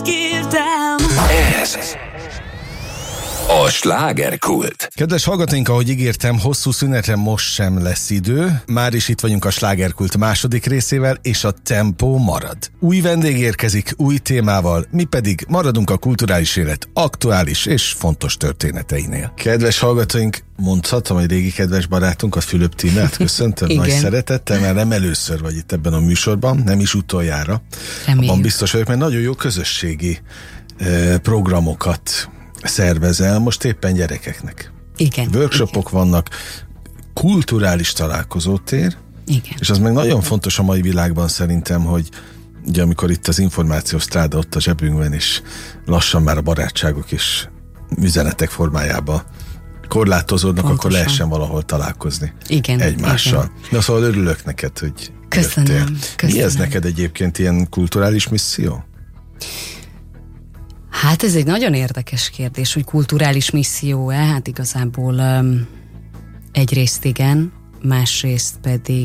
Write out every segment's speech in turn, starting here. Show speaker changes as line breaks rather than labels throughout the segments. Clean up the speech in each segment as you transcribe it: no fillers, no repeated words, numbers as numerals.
Ez a slágerkult.
Kedves hallgatóink, ahogy ígértem, hosszú szünetre most sem lesz idő. Már is itt vagyunk a slágerkult második részével, és a tempó marad. Új vendég érkezik, új témával, mi pedig maradunk a kulturális élet aktuális és fontos történeteinél. Kedves hallgatóink, mondhatom, hogy régi kedves barátunk, a Fülöp Tímát köszöntöm nagy szeretettel, mert nem először vagy itt ebben a műsorban, nem is utoljára. Abban biztos vagyok, mert nagyon jó közösségi programokat szervezel, most éppen gyerekeknek.
Igen.
Workshopok vannak, kulturális találkozótér,
igen.
És az meg nagyon fontos a mai világban szerintem, hogy ugye amikor itt az információsztráda ott a zsebünkben, és lassan már a barátságok is üzenetek formájában korlátozódnak, pontosan. Akkor lehessen valahol találkozni egymással. Igen. Na szóval örülök neked, hogy
köszönöm.
Mi ez neked egyébként ilyen kulturális misszió?
Hát ez egy nagyon érdekes kérdés, hogy kulturális misszió-e? Hát igazából egyrészt igen, másrészt pedig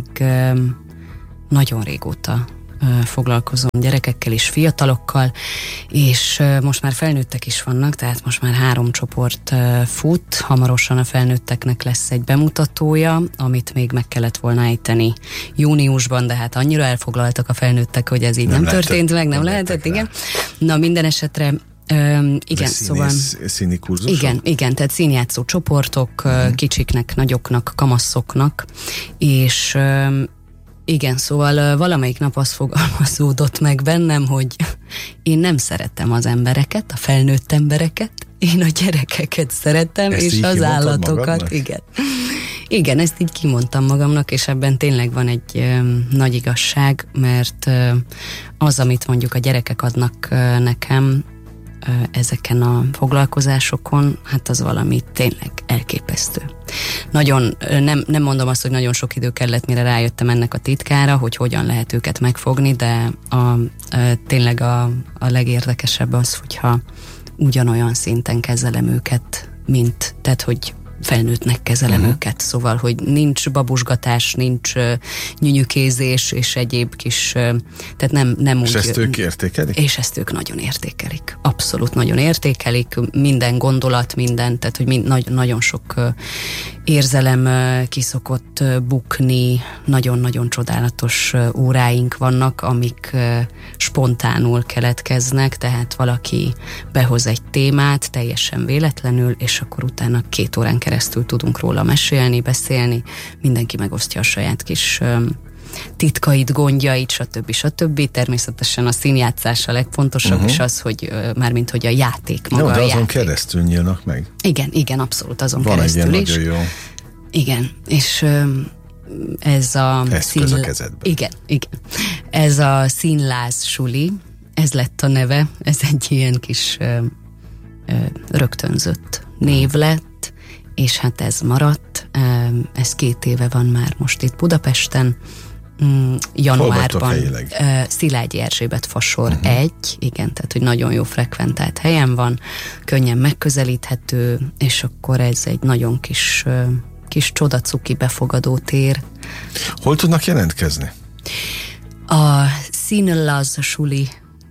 nagyon régóta foglalkozom gyerekekkel és fiatalokkal, és most már felnőttek is vannak, tehát most már 3 csoport fut, hamarosan a felnőtteknek lesz egy bemutatója, amit még meg kellett volna ejteni júniusban, de hát annyira elfoglaltak a felnőttek, hogy ez így nem történt meg, nem lehetett, igen. Na minden esetre igen, szóval
színi kurzusok?
Igen, tehát színjátszó csoportok, kicsiknek, nagyoknak, kamaszoknak, és igen, szóval valamelyik nap az fogalmazódott meg bennem, hogy én nem szeretem az embereket, a felnőtt embereket, én a gyerekeket szeretem,
ezt
és az állatokat. Igen, ezt így kimondtam magamnak, és ebben tényleg van egy nagy igazság, mert az, amit mondjuk a gyerekek adnak nekem, ezeken a foglalkozásokon, hát az valami tényleg elképesztő. Nagyon, nem mondom azt, hogy nagyon sok idő kellett, mire rájöttem ennek a titkára, hogy hogyan lehet őket megfogni, de tényleg a legérdekesebb az, hogyha ugyanolyan szinten kezelem őket, tehát hogy felnőttnek kezelem őket, szóval, hogy nincs babusgatás, nincs nyünyükézés és egyéb kis, tehát nem úgy.
És ezt ők értékelik?
És ezt ők nagyon értékelik. Abszolút nagyon értékelik, minden gondolat, minden, tehát hogy nagyon sok érzelem kiszokott bukni, nagyon-nagyon csodálatos óráink vannak, amik spontánul keletkeznek, tehát valaki behoz egy témát teljesen véletlenül, és akkor utána 2 órán keresztül tudunk róla mesélni, beszélni, mindenki megosztja a saját kis titkait, gondjait, stb. Természetesen a színjátszás a legfontosabb, és az, hogy mármint, hogy a játék maga.
Jó, de azon
játék.
keresztül nyílnak meg.
Igen, abszolút azon
van
keresztül is.
Van egy nagyon jó.
Igen, és ez a
eszköz a kezedben.
Igen. Ez a színláz suli, ez lett a neve, ez egy ilyen kis rögtönzött név lett, és hát ez maradt, ez 2 éve van már most itt Budapesten, januárban Szilágyi Erzsébet fasor 1, igen, tehát hogy nagyon jó frekventált helyen van, könnyen megközelíthető, és akkor ez egy nagyon kis csodacuki befogadó tér.
Hol tudnak jelentkezni?
A színlazsuli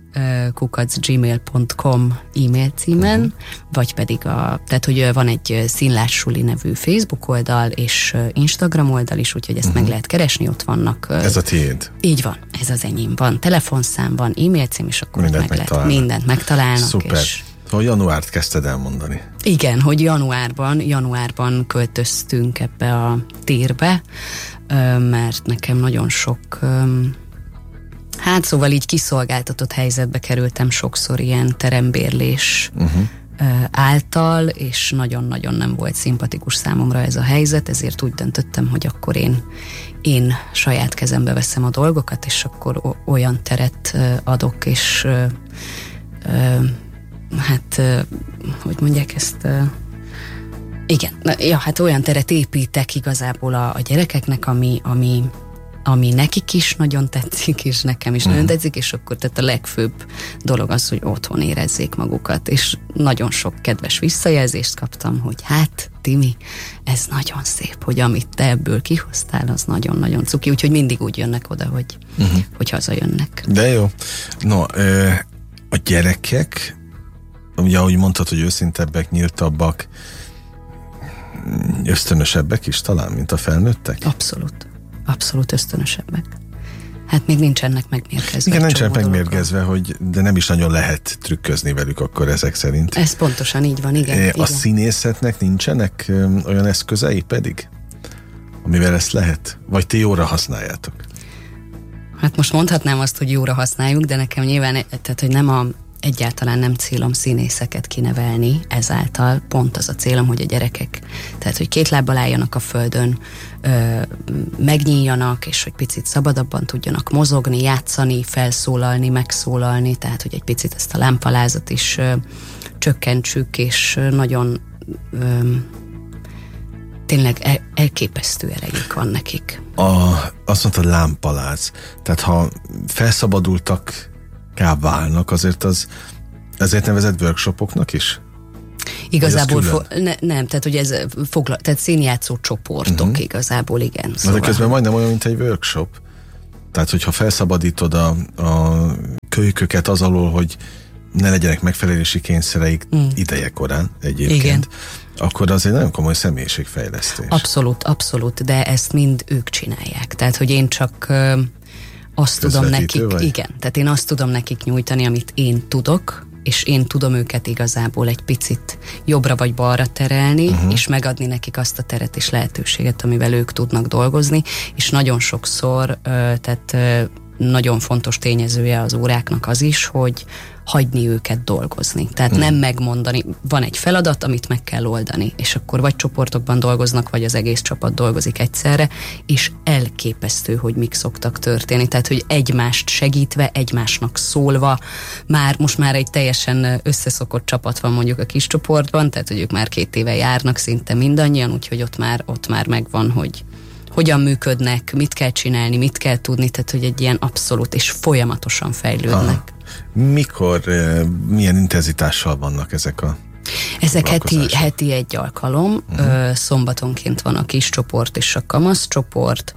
@gmail.com e-mail címen, vagy pedig tehát hogy van egy Színlássuli nevű Facebook oldal, és Instagram oldal is, úgyhogy ezt meg lehet keresni, ott vannak.
Ez a tiéd?
Így van, ez az enyém. Van telefonszám, van e-mail cím, és akkor mindent megtalálnak.
Szuper. És hogy januárt kezdted elmondani.
Igen, hogy januárban költöztünk ebbe a térbe, mert nekem nagyon sok szóval így kiszolgáltatott helyzetbe kerültem sokszor ilyen terembérlés által, és nagyon-nagyon nem volt szimpatikus számomra ez a helyzet, ezért úgy döntöttem, hogy akkor én saját kezembe veszem a dolgokat, és akkor olyan teret adok, és hogy mondják ezt? Igen, hát olyan teret építek igazából a gyerekeknek, ami nekik is nagyon tetszik, és nekem is nagyon tetszik, és akkor tehát a legfőbb dolog az, hogy otthon érezzék magukat, és nagyon sok kedves visszajelzést kaptam, hogy hát, Timi, ez nagyon szép, hogy amit te ebből kihoztál, az nagyon-nagyon cuki, úgyhogy mindig úgy jönnek oda, hogy hazajönnek.
De jó. No, A gyerekek, ugye ahogy mondtad, hogy őszintebbek, nyíltabbak, ösztönösebbek is talán, mint a felnőttek?
Abszolút ösztönösebbek. Hát még nincsenek megmérgezve.
Igen, nincsenek megmérgezve, de nem is nagyon lehet trükközni velük akkor ezek szerint.
Ez pontosan így van, igen.
A színészetnek nincsenek olyan eszközei pedig, amivel ezt lehet? Vagy ti jóra használjátok?
Hát most mondhatnám azt, hogy jóra használjuk, de nekem nyilván, tehát hogy egyáltalán nem célom színészeket kinevelni, ezáltal pont az a célom, hogy a gyerekek, tehát hogy két lábbal álljanak a földön, megnyíljanak, és hogy picit szabadabban tudjanak mozogni, játszani, felszólalni, megszólalni, tehát hogy egy picit ezt a lámpalázat is csökkentsük, és nagyon tényleg elképesztő erejük van nekik.
Azt mondtad, lámpaláz. Tehát ha felszabadultak válnak, ezért nevezett workshopoknak is?
Igazából nem, tehát hogy ez tehát színjátszó csoportok igazából, igen.
Szóval. De közben majdnem olyan, mint egy workshop. Tehát, hogyha felszabadítod a kölyköket az alól, hogy ne legyenek megfelelési kényszereik ideje korán egyébként, igen, akkor az egy nagyon komoly személyiségfejlesztés.
Abszolút, de ezt mind ők csinálják. Tehát, hogy én csak azt tudom nekik, igen, tehát én azt tudom nekik nyújtani, amit én tudok, és én tudom őket igazából egy picit jobbra vagy balra terelni, és megadni nekik azt a teret és lehetőséget, amivel ők tudnak dolgozni, és nagyon sokszor, tehát nagyon fontos tényezője az óráknak az is, hogy hagyni őket dolgozni. Tehát nem megmondani, van egy feladat, amit meg kell oldani, és akkor vagy csoportokban dolgoznak, vagy az egész csapat dolgozik egyszerre, és elképesztő, hogy mik szoktak történni. Tehát, hogy egymást segítve, egymásnak szólva, most már egy teljesen összeszokott csapat van mondjuk a kis csoportban, tehát, hogy ők már 2 éve járnak szinte mindannyian, úgyhogy ott már megvan, hogy hogyan működnek, mit kell csinálni, mit kell tudni, tehát, hogy egy ilyen abszolút és folyamatosan fejlődnek.
Mikor, milyen intenzitással vannak ezek
heti egy alkalom, szombatonként van a kis csoport és a kamasz csoport,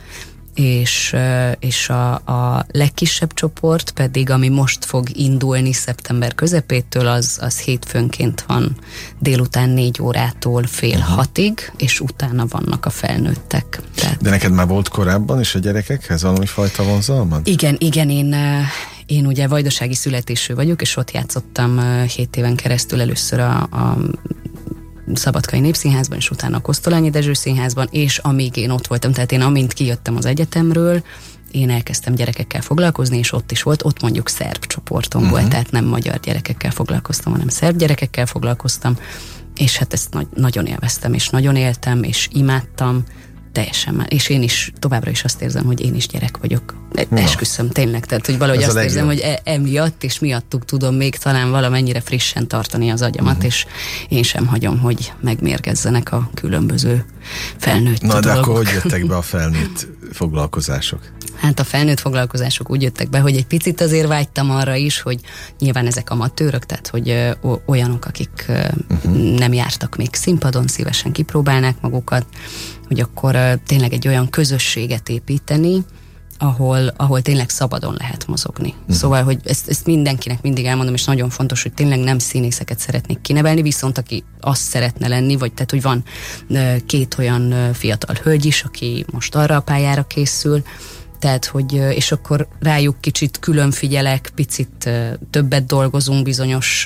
és a legkisebb csoport pedig, ami most fog indulni szeptember közepétől, az hétfőnként van délután 4 órától fél 6-ig, és utána vannak a felnőttek. Tehát... De neked már volt korábban is a gyerekekhez valami fajta vonzalmad? Igen, én ugye vajdasági születésű vagyok, és ott játszottam 7 éven keresztül először a Szabadkai Népszínházban, és utána a Kosztolányi Dezső Színházban, és amíg én ott voltam, tehát én amint kijöttem az egyetemről, én elkezdtem gyerekekkel foglalkozni, és ott mondjuk szerb csoportom volt, tehát nem magyar gyerekekkel foglalkoztam, hanem szerb gyerekekkel foglalkoztam, és hát ezt nagyon élveztem, és nagyon éltem, és imádtam, teljesen, és én is továbbra is azt érzem, hogy én is gyerek vagyok. Esküszöm, tényleg, tehát hogy valahogy azt érzem, hogy emiatt és miattuk tudom még talán valamennyire frissen tartani az agyamat, és én sem hagyom, hogy megmérgezzenek a különböző felnőtt dolgok. De akkor hogy jöttek be a felnőtt foglalkozások? Hát a felnőtt foglalkozások úgy jöttek be, hogy egy picit azért vágytam arra is, hogy nyilván ezek amatőrök, tehát hogy olyanok, akik nem jártak még színpadon, szívesen kipróbálnák magukat, hogy akkor tényleg egy olyan közösséget építeni, ahol tényleg szabadon lehet mozogni. Szóval, hogy ezt mindenkinek mindig elmondom, és nagyon fontos, hogy tényleg nem színészeket szeretnék kinevelni, viszont aki azt szeretne lenni, vagy tehát, hogy van 2 olyan fiatal hölgy is, aki most arra a pályára készül, tehát, hogy, és akkor rájuk kicsit külön figyelek, picit többet dolgozunk bizonyos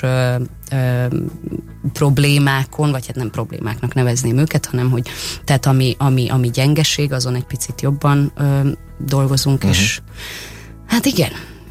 problémákon, vagy hát nem problémáknak nevezném őket, hanem hogy tehát ami gyengeség, azon egy picit jobban dolgozunk, és hát igen,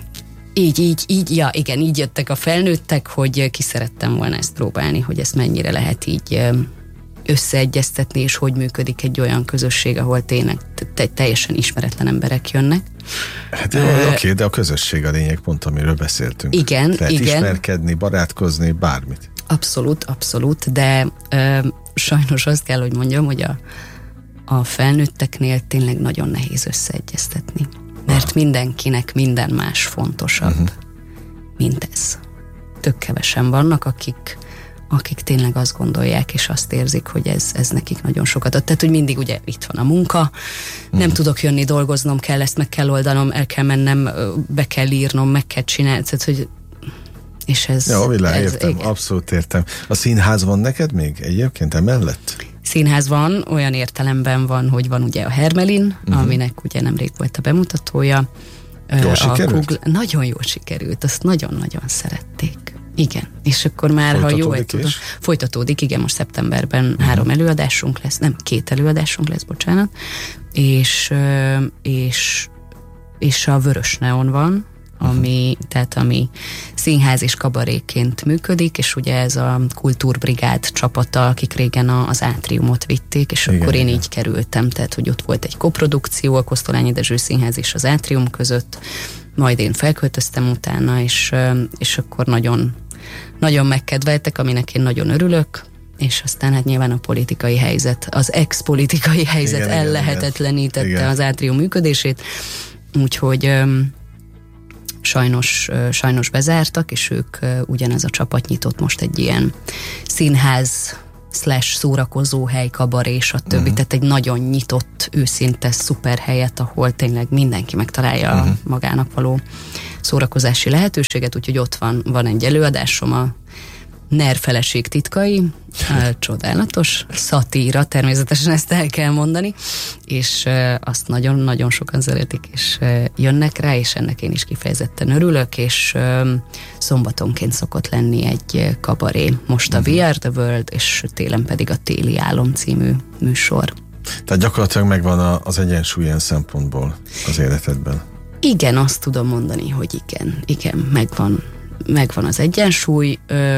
így jöttek a felnőttek, hogy ki szerettem volna ezt próbálni, hogy ezt mennyire lehet így összeegyeztetni, és hogy működik egy olyan közösség, ahol tényleg teljesen ismeretlen emberek jönnek. Hát oké, de a közösség a lényeg, pont amiről beszéltünk. Igen. Lehet ismerkedni, barátkozni, bármit. Abszolút, de sajnos azt kell, hogy mondjam, hogy a felnőtteknél tényleg nagyon nehéz összeegyeztetni. Mert mindenkinek minden más fontosabb, mint ez. Tök kevesen vannak, akik tényleg azt gondolják, és azt érzik, hogy ez nekik nagyon sokat ad. Tehát, hogy mindig ugye itt van a munka, nem tudok jönni, dolgoznom kell, ezt meg kell oldanom, el kell mennem, be kell írnom, meg kell csinálni, tehát, hogy
És ez... Jó, értem, igen. Abszolút értem. A színház van neked még egyébként emellett?
Színház van, olyan értelemben van, hogy van ugye a Hermelin, aminek ugye nemrég volt a bemutatója.
Jól sikerült?
Nagyon jól sikerült, azt nagyon-nagyon szerették. Igen, és akkor már, ha jól tudom, folytatódik, igen, most szeptemberben 3 előadásunk lesz, nem, 2 előadásunk lesz, bocsánat, és a Vörös Neon van, ami színház és kabaréként működik, és ugye ez a Kultúrbrigád csapata, akik régen az Átriumot vitték, és igen, akkor én így kerültem, tehát hogy ott volt egy koprodukció, a Kosztolányi Dezső Színház és az Átrium között, majd én felköltöztem utána, és akkor nagyon, nagyon megkedveltek, aminek én nagyon örülök, és aztán hát nyilván a politikai helyzet, az ex-politikai helyzet ellehetetlenítette az Átrium működését, úgyhogy sajnos bezártak, és ők ugyanez a csapat nyitott most egy ilyen színház / szórakozó hely, kabaré, stb. Tehát egy nagyon nyitott, őszinte, szuper helyet, ahol tényleg mindenki megtalálja magának való szórakozási lehetőséget, úgyhogy ott van egy előadásom, a NER feleség titkai, csodálatos szatíra, természetesen ezt el kell mondani, és azt nagyon-nagyon sokan szeretik, és jönnek rá, és ennek én is kifejezetten örülök, és szombatonként szokott lenni egy kabaré, most a We Are The World, és télen pedig a Téli Álom című műsor.
Tehát gyakorlatilag megvan az egyensúly ilyen szempontból az életedben.
Igen, azt tudom mondani, hogy igen, megvan az egyensúly,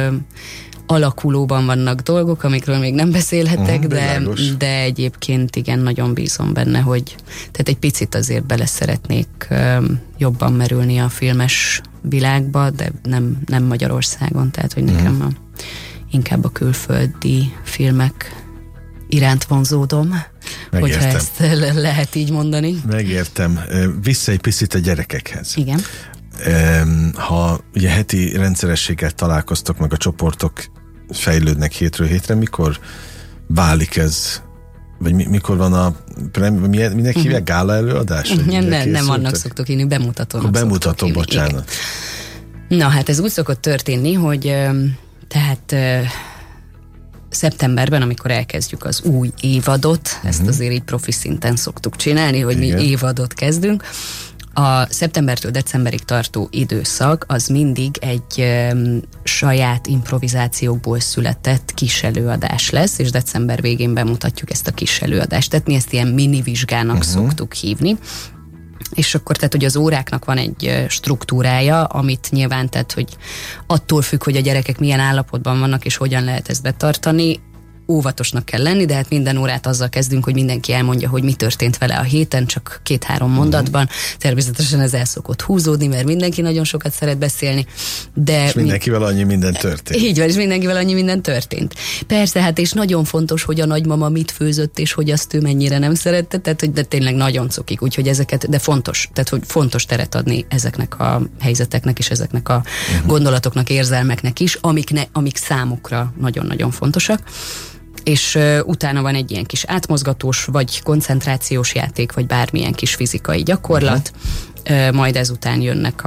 alakulóban vannak dolgok, amikről még nem beszélhetek, de egyébként igen, nagyon bízom benne, hogy tehát egy picit azért bele szeretnék jobban merülni a filmes világba, de nem Magyarországon, tehát hogy nekem inkább a külföldi filmek iránt vonzódom, hogyha ezt lehet így mondani.
Megértem. Vissza egy picit a gyerekekhez.
Igen.
Ha ugye heti rendszerességgel találkoztok, meg a csoportok fejlődnek hétről hétre, mikor válik ez? Vagy mikor van minek hívják? Gála előadás?
Nem annak szoktuk hívni, bemutatónak.
Bemutató, bocsánat.
Na hát ez úgy szokott történni, hogy tehát szeptemberben, amikor elkezdjük az új évadot, ezt azért így profi szinten szoktuk csinálni, hogy mi évadot kezdünk. A szeptembertől decemberig tartó időszak az mindig egy saját improvizációkból született kis előadás lesz, és december végén bemutatjuk ezt a kis előadást. Tehát mi ezt ilyen mini vizsgának szoktuk hívni. És akkor tehát, hogy az óráknak van egy struktúrája, amit nyilván, tehát, hogy attól függ, hogy a gyerekek milyen állapotban vannak, és hogyan lehet ezt betartani, óvatosnak kell lenni, de hát minden órát azzal kezdünk, hogy mindenki elmondja, hogy mi történt vele a héten, csak 2-3 mondatban. Természetesen ez el szokott húzódni, mert mindenki nagyon sokat szeret beszélni. De
és mindenkivel annyi minden történt.
Így van, és mindenkivel annyi minden történt. Persze, hát és nagyon fontos, hogy a nagymama mit főzött, és hogy azt ő mennyire nem szerette, tehát hogy de tényleg nagyon cukik, úgyhogy ezeket, de fontos, tehát hogy fontos teret adni ezeknek a helyzeteknek, és ezeknek a gondolatoknak, érzelmeknek is, amik számukra nagyon-nagyon fontosak. És utána van egy ilyen kis átmozgatós, vagy koncentrációs játék, vagy bármilyen kis fizikai gyakorlat, majd ezután jönnek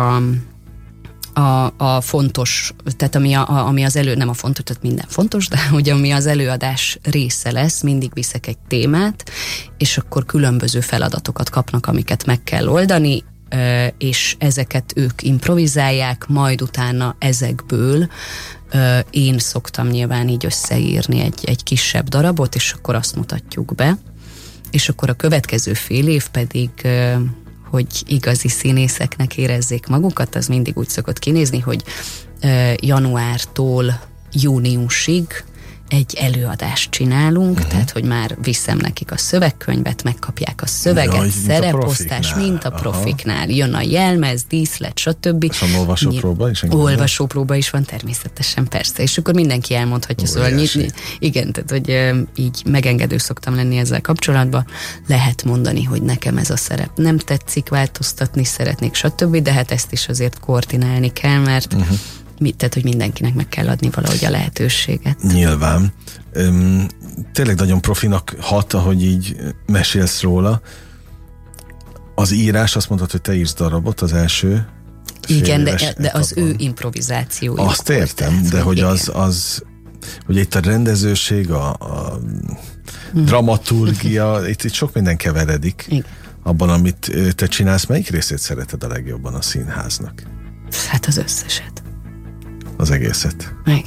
a fontos, tehát ami az nem a fontos, tehát minden fontos, de hogy ami az előadás része lesz, mindig viszek egy témát, és akkor különböző feladatokat kapnak, amiket meg kell oldani, és ezeket ők improvizálják, majd utána ezekből én szoktam nyilván így összeírni egy kisebb darabot, és akkor azt mutatjuk be, és akkor a következő fél év pedig, hogy igazi színészeknek érezzék magukat, az mindig úgy szokott kinézni, hogy januártól júniusig egy előadást csinálunk, tehát, hogy már viszem nekik a szövegkönyvet, megkapják a szöveget, szereposztás, mint a profiknál. Jön a jelmez, díszlet, stb.
És van olvasópróba is?
Olvasópróba is van, természetesen, persze. És akkor mindenki elmondhatja, szóval nyitni. Igen, tehát, hogy így megengedő szoktam lenni ezzel kapcsolatban. Lehet mondani, hogy nekem ez a szerep nem tetszik, változtatni szeretnék, stb. De hát ezt is azért koordinálni kell, mert tehát, hogy mindenkinek meg kell adni valahogy a lehetőséget.
Nyilván. Tényleg nagyon profinak hat, ahogy így mesélsz róla. Az írás, azt mondtad, hogy te írsz darabot, az első
Igen, de az ő improvizációja.
Azt értem, de hogy az ugye itt a rendezőség, a dramaturgia, itt sok minden keveredik.
Igen.
Abban, amit te csinálsz, melyik részét szereted a legjobban a színháznak?
Hát az összeset.
Az egészet.
Igen.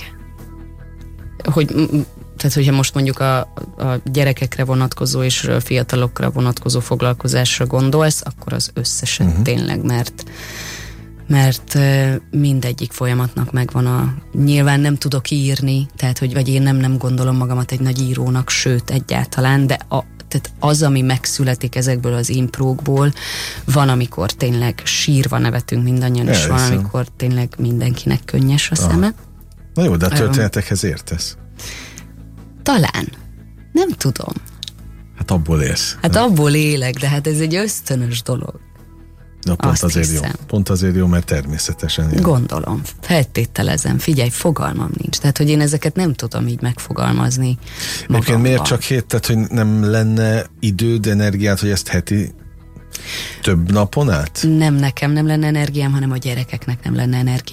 Tehát, hogyha most mondjuk a gyerekekre vonatkozó és fiatalokra vonatkozó foglalkozásra gondolsz, akkor az összeset tényleg, mert mindegyik folyamatnak megvan nyilván nem tudok írni, tehát, vagy én nem gondolom magamat egy nagy írónak, sőt, egyáltalán, de tehát az, ami megszületik ezekből az imprókból, van, amikor tényleg sírva nevetünk mindannyian, és van, amikor tényleg mindenkinek könnyes a szeme.
Na jó, de a történetekhez értesz?
Talán. Nem tudom.
Hát abból élsz.
Hát abból élek, de hát ez egy ösztönös dolog.
Na, pont azért jó, mert természetesen jó.
Gondolom, feltételezem, figyelj, fogalmam nincs. Tehát, hogy én ezeket nem tudom így megfogalmazni magamban.
Miért csak tehát, hogy nem lenne időd, energiát, hogy ezt heti több napon át?
Nem nekem nem lenne energiám, hanem a gyerekeknek nem lenne energiám.